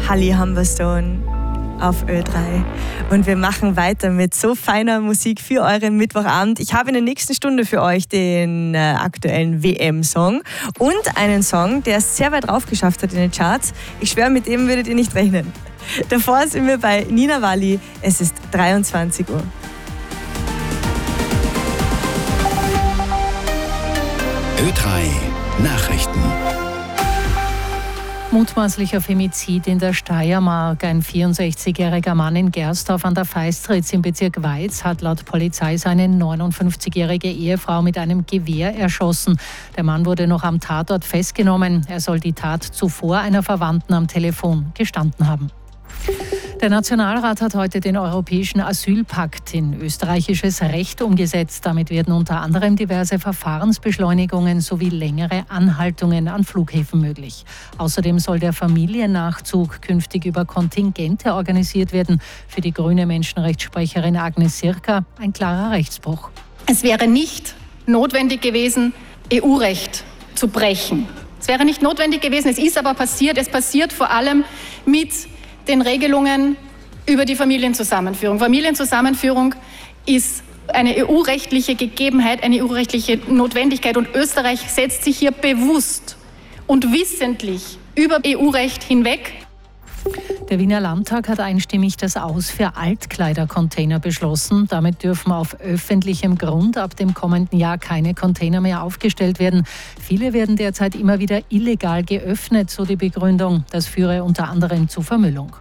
Tully Humberstone auf Ö3. Und wir machen weiter mit so feiner Musik für euren Mittwochabend. Ich habe in der nächsten Stunde für euch den aktuellen WM-Song und einen Song, der es sehr weit rauf geschafft hat in den Charts. Ich schwöre, mit dem würdet ihr nicht rechnen. Davor sind wir bei Nina Walli. Es ist 23 Uhr. Ö3 Nachrichten. Mutmaßlicher Femizid in der Steiermark. Ein 64-jähriger Mann in Gersdorf an der Feistritz im Bezirk Weiz hat laut Polizei seine 59-jährige Ehefrau mit einem Gewehr erschossen. Der Mann wurde noch am Tatort festgenommen. Er soll die Tat zuvor einer Verwandten am Telefon gestanden haben. Der Nationalrat hat heute den Europäischen Asylpakt in österreichisches Recht umgesetzt. Damit werden unter anderem diverse Verfahrensbeschleunigungen sowie längere Anhaltungen an Flughäfen möglich. Außerdem soll der Familiennachzug künftig über Kontingente organisiert werden. Für die grüne Menschenrechtssprecherin Agnes Sirka ein klarer Rechtsbruch. Es wäre nicht notwendig gewesen, EU-Recht zu brechen. Es wäre nicht notwendig gewesen, es ist aber passiert. Es passiert vor allem mit den Regelungen über die Familienzusammenführung. Familienzusammenführung ist eine EU-rechtliche Gegebenheit, eine EU-rechtliche Notwendigkeit und Österreich setzt sich hier bewusst und wissentlich über EU-Recht hinweg. Der Wiener Landtag hat einstimmig das Aus für Altkleidercontainer beschlossen. Damit dürfen auf öffentlichem Grund ab dem kommenden Jahr keine Container mehr aufgestellt werden. Viele werden derzeit immer wieder illegal geöffnet, so die Begründung. Das führe unter anderem zu Vermüllung.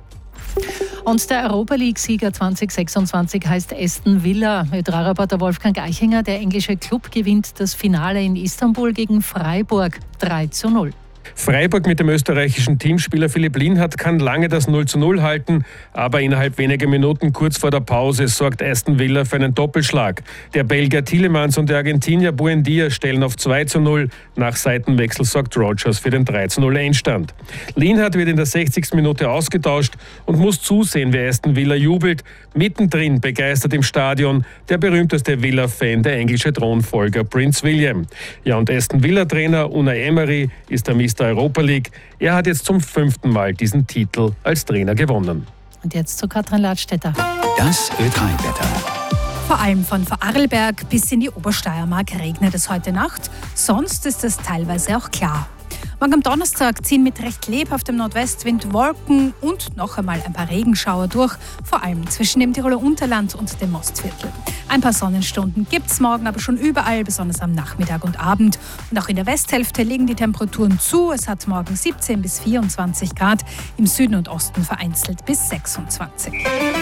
Und der Europa League-Sieger 2026 heißt Aston Villa. Ö3-Reporter Wolfgang Eichinger, der englische Club, gewinnt das Finale in Istanbul gegen Freiburg 3:0. Freiburg mit dem österreichischen Teamspieler Philipp Lienhardt kann lange das 0:0 halten, aber innerhalb weniger Minuten kurz vor der Pause sorgt Aston Villa für einen Doppelschlag. Der Belgier Tielemans und der Argentinier Buendia stellen auf 2:0. Nach Seitenwechsel sorgt Rogers für den 3:0 Endstand. Lienhardt wird in der 60. Minute ausgetauscht und muss zusehen, wie Aston Villa jubelt. Mittendrin begeistert im Stadion der berühmteste Villa-Fan, der englische Thronfolger Prince William. Ja, und Aston Villa-Trainer Unai Emery ist der Mr. Europa League. Er hat jetzt zum 5. Mal diesen Titel als Trainer gewonnen. Und jetzt zu Katrin Ladstätter. Das Ö3-Wetter. Vor allem von Vorarlberg bis in die Obersteiermark regnet es heute Nacht. Sonst ist es teilweise auch klar. Morgen am Donnerstag ziehen mit recht lebhaftem Nordwestwind Wolken und noch einmal ein paar Regenschauer durch, vor allem zwischen dem Tiroler Unterland und dem Mostviertel. Ein paar Sonnenstunden gibt es morgen aber schon überall, besonders am Nachmittag und Abend. Und auch in der Westhälfte legen die Temperaturen zu. Es hat morgen 17 bis 24 Grad, im Süden und Osten vereinzelt bis 26.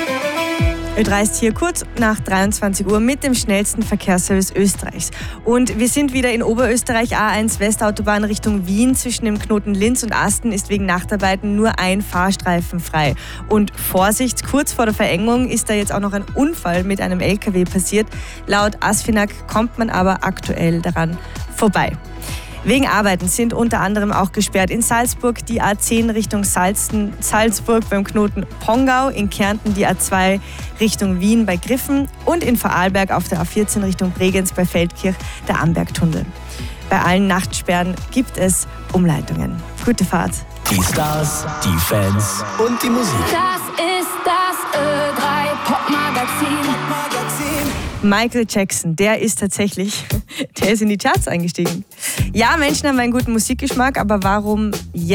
Ö3 ist hier kurz nach 23 Uhr mit dem schnellsten Verkehrsservice Österreichs. Und wir sind wieder in Oberösterreich, A1 Westautobahn Richtung Wien. Zwischen dem Knoten Linz und Asten ist wegen Nachtarbeiten nur ein Fahrstreifen frei. Und Vorsicht, kurz vor der Verengung ist da jetzt auch noch ein Unfall mit einem LKW passiert. Laut ASFINAG kommt man aber aktuell daran vorbei. Wegen Arbeiten sind unter anderem auch gesperrt in Salzburg die A10 Richtung Salzburg beim Knoten Pongau, in Kärnten die A2 Richtung Wien bei Griffen und in Vorarlberg auf der A14 Richtung Bregenz bei Feldkirch der Ambergtunnel. Bei allen Nachtsperren gibt es Umleitungen. Gute Fahrt. Die Stars, die Fans und die Musik. Das ist das Ö3 Popmagazin. Michael Jackson, der ist in die Charts eingestiegen. Ja, Menschen haben einen guten Musikgeschmack, aber warum jetzt?